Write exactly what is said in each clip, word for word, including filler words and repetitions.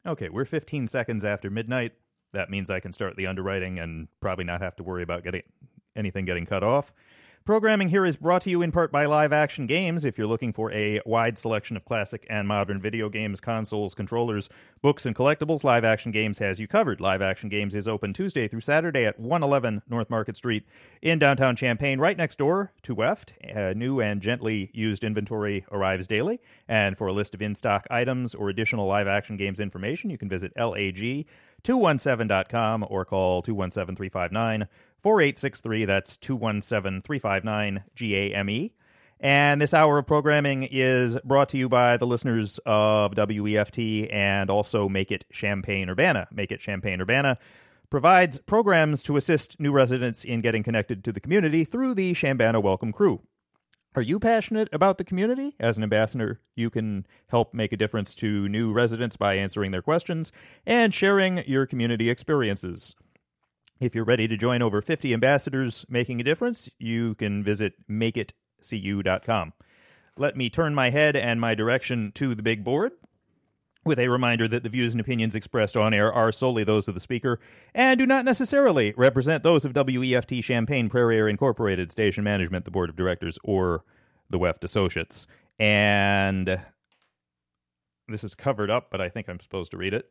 Okay, we're fifteen seconds after midnight. That means I can start the underwriting and probably not have to worry about getting anything getting cut off. Programming here is brought to you in part by Live Action Games. If you're looking for a wide selection of classic and modern video games, consoles, controllers, books, and collectibles, Live Action Games has you covered. Live Action Games is open Tuesday through Saturday at one eleven North Market Street in downtown Champaign, right next door to Weft. Uh, new and gently used inventory arrives daily. And for a list of in-stock items or additional Live Action Games information, you can visit lag two one seven dot com or call two one seven, three five nine, four eight six three. That's two one seven, three five nine, G A M E. And this hour of programming is brought to you by the listeners of W E F T and also Make It Champaign-Urbana. Make It Champaign-Urbana provides programs to assist new residents in getting connected to the community through the Chambana Welcome Crew. Are you passionate about the community? As an ambassador, you can help make a difference to new residents by answering their questions and sharing your community experiences. If you're ready to join over fifty ambassadors making a difference, you can visit make it c u dot com. Let me turn my head and my direction to the big board with a reminder that the views and opinions expressed on air are solely those of the speaker and do not necessarily represent those of W E F T Champaign Prairie Air Incorporated, station management, the board of directors, or the Weft Associates. And this is covered up, but I think I'm supposed to read it.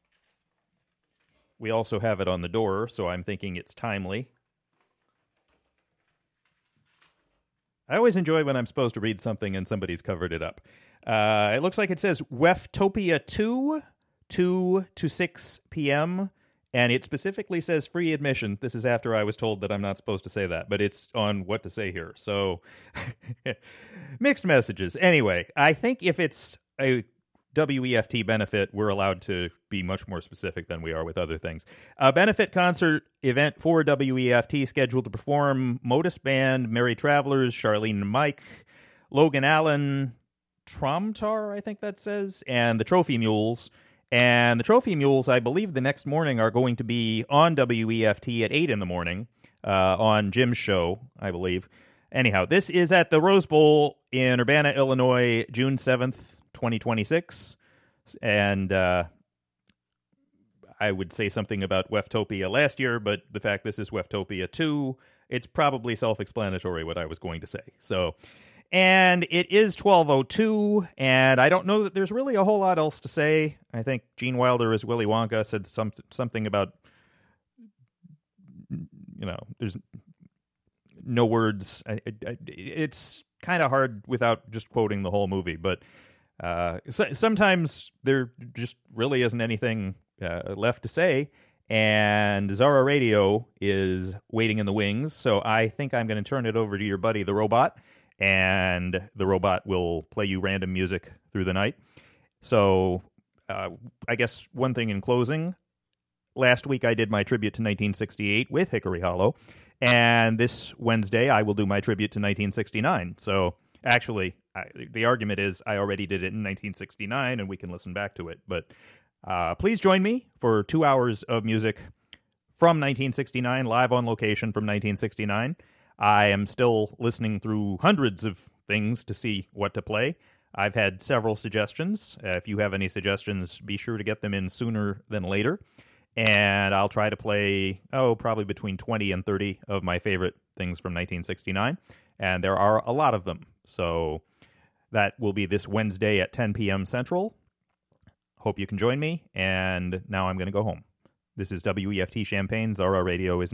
We also have it on the door, so I'm thinking it's timely. I always enjoy when I'm supposed to read something and somebody's covered it up. Uh, it looks like it says Weftopia two, two to six p.m., and it specifically says free admission. This is after I was told that I'm not supposed to say that, but it's on what to say here. So, mixed messages. Anyway, I think if it's a W E F T benefit, we're allowed to be much more specific than we are with other things. A benefit concert event for W E F T scheduled to perform Modus Band, Merry Travelers, Charlene and Mike, Logan Allen, Tromtar, I think that says, and the Trophy Mules. And the Trophy Mules, I believe the next morning are going to be on W E F T at eight in the morning uh, on Jim's show, I believe. Anyhow, this is at the Rose Bowl in Urbana, Illinois, June seventh, twenty twenty-six. And uh, I would say something about Weftopia last year, but the fact this is Weftopia two, it's probably self-explanatory what I was going to say. So, and it is twelve oh two, and I don't know that there's really a whole lot else to say. I think Gene Wilder as Willy Wonka said some, something about, you know, there's no words. I, I, it's kind of hard without just quoting the whole movie, but uh, so, sometimes there just really isn't anything uh, left to say, and Zara Radio is waiting in the wings, so I think I'm going to turn it over to your buddy, the robot, and the robot will play you random music through the night. So uh, I guess one thing in closing, last week I did my tribute to nineteen sixty-eight with Hickory Hollow, and this Wednesday I will do my tribute to nineteen sixty-nine. So actually, I, the argument is I already did it in nineteen sixty-nine, and we can listen back to it. But uh, please join me for two hours of music from nineteen sixty-nine, live on location from nineteen sixty-nine. I am still listening through hundreds of things to see what to play. I've had several suggestions. Uh, if you have any suggestions, be sure to get them in sooner than later. And I'll try to play, oh, probably between twenty and thirty of my favorite things from nineteen sixty-nine. And there are a lot of them. So that will be this Wednesday at ten p.m. Central. Hope you can join me. And now I'm going to go home. This is W E F T Champaign. Zara Radio is